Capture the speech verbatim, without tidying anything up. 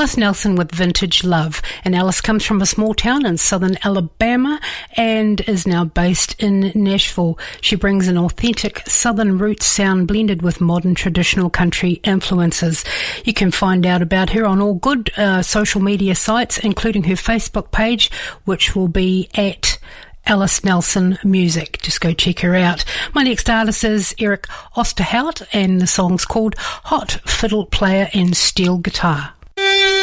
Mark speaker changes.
Speaker 1: Alice Nelson with Vintage Love. And Alice comes from a small town in southern Alabama and is now based in Nashville. She brings an authentic southern roots sound blended with modern traditional country influences. You can find out about her on all good uh, social media sites, including her Facebook page, which will be at Alice Nelson Music. Just go check her out. My next artist is Eric Osterhout, and the song's called Hot Fiddle Player and Steel Guitar.